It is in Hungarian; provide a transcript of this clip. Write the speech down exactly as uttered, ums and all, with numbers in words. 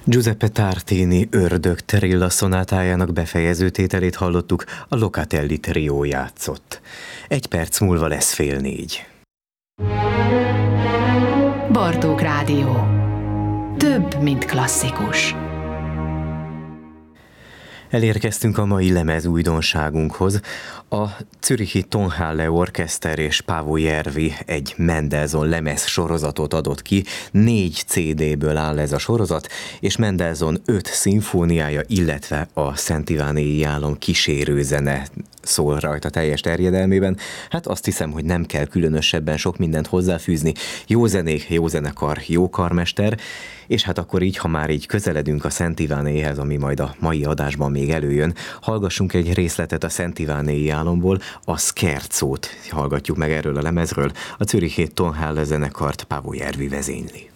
Giuseppe Tartini Ördög Trilla szonátájának befejező tételét hallottuk, a Locatelli trió játszott. Egy perc múlva lesz fél négy. Bartók Rádió. Több, mint klasszikus. Elérkeztünk a mai lemez újdonságunkhoz. A Zürichi Tonhalle Orchester és Paavo Järvi egy Mendelssohn lemez sorozatot adott ki. Négy cé déből áll ez a sorozat, és Mendelssohn öt szimfóniája, illetve a Szent Ivánéi álom kísérőzene szól rajta teljes terjedelmében. Hát azt hiszem, hogy nem kell különösebben sok mindent hozzáfűzni. Jó zenék, jó zenekar, jó karmester, és hát akkor így, ha már így közeledünk a Szent Ivánéhez, ami majd a mai adásban még előjön, hallgassunk egy részletet a Szent Ivánéi álomból, a Scherzót hallgatjuk meg erről a lemezről, a Zürichi Tonhalle zenekart Paavo Järvi vezényli.